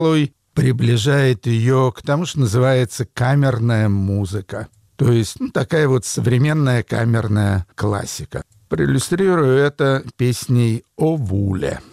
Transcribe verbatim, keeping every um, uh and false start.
пожалуй, приближает ее к тому, что называется камерная музыка. То есть ну, такая вот современная камерная классика. Проиллюстрирую это песней о Вуле.